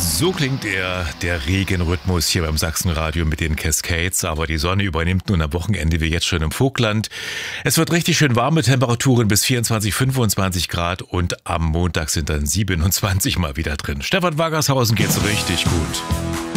So klingt der Regenrhythmus hier beim Sachsenradio mit den Cascades. Aber die Sonne übernimmt nun am Wochenende wie jetzt schon im Vogtland. Es wird richtig schön warme Temperaturen bis 24, 25 Grad und am Montag sind dann 27 mal wieder drin. Stefan Wagershausen geht's richtig gut.